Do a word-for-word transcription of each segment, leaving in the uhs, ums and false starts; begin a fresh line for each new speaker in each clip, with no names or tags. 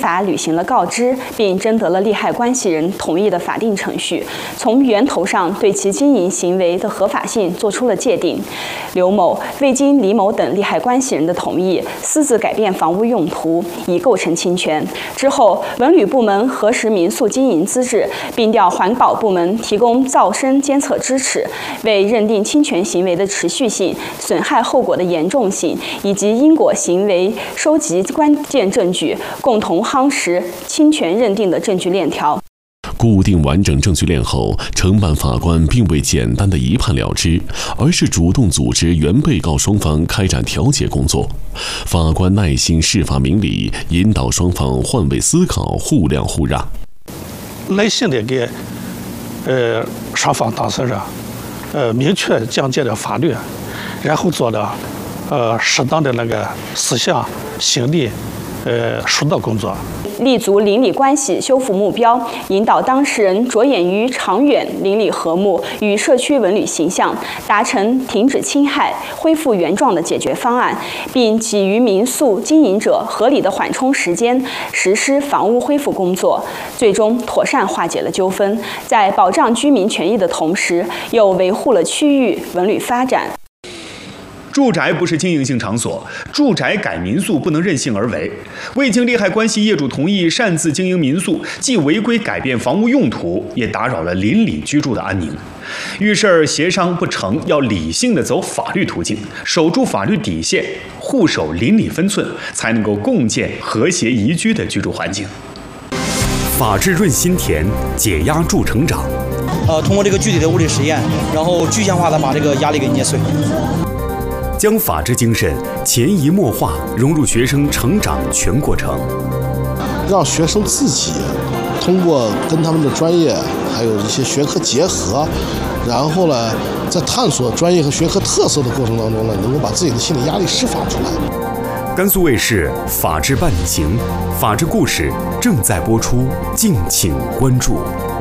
法履行了告知并征得了利害关系人同意的法定程序，从源头上对其经营行为的合法性作出了界定。刘某未经李某等利害关系人的同意，私自改变房屋用途，已构成侵权。之后，文旅部门核实民宿经营资质，并调环保部门提供噪声监测支持，为认定侵权行为的持续性、损害后果的严重性以及因果行为收集关键证据，共同夯实侵权认定的证据链条。
固定完整证据链后，承办法官并未简单的一判了之，而是主动组织原被告双方开展调解工作。法官耐心释法明理，引导双方换位思考，互谅互让，
耐心的给呃双方当事人呃明确讲解了法律，然后做了呃适当的那个思想、心理呃疏导工作。
立足邻里关系修复目标，引导当事人着眼于长远邻里和睦与社区文旅形象，达成停止侵害、恢复原状的解决方案，并给予民宿经营者合理的缓冲时间，实施房屋恢复工作，最终妥善化解了纠纷，在保障居民权益的同时，又维护了区域文旅发展。
住宅不是经营性场所，住宅改民宿不能任性而为。未经利害关系业主同意擅自经营民宿，既违规改变房屋用途，也打扰了邻里居住的安宁。遇事儿协商不成，要理性的走法律途径，守住法律底线，护守邻里分寸，才能够共建和谐宜居的居住环境。
法治润心田，解压助成长。
呃，通过这个具体的物理实验，然后具象化的把这个压力给捏碎。
将法治精神潜移默化融入学生成长全过程，
让学生自己通过跟他们的专业还有一些学科结合，然后呢，在探索专业和学科特色的过程当中呢，能够把自己的心理压力释放出来。
甘肃卫视《法治伴你行》，法治故事正在播出，敬请关注。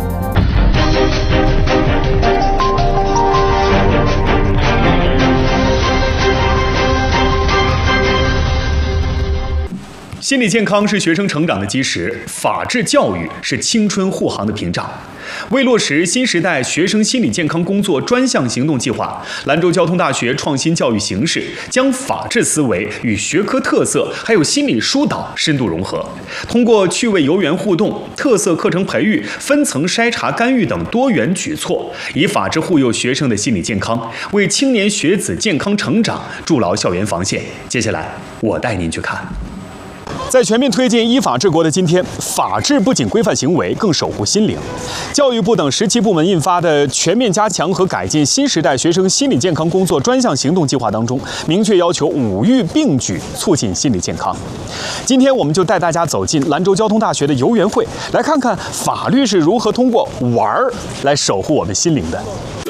心理健康是学生成长的基石，法治教育是青春护航的屏障。为落实新时代学生心理健康工作专项行动计划，兰州交通大学创新教育形式，将法治思维与学科特色还有心理疏导深度融合，通过趣味游园互动、特色课程培育、分层筛查干预等多元举措，以法治护佑学生的心理健康，为青年学子健康成长筑牢校园防线。接下来，我带您去看。在全面推进依法治国的今天，法治不仅规范行为，更守护心灵。教育部等十七部门印发的《全面加强和改进新时代学生心理健康工作专项行动计划》当中，明确要求五育并举，促进心理健康。今天，我们就带大家走进兰州交通大学的游园会，来看看法律是如何通过玩儿来守护我们心灵的。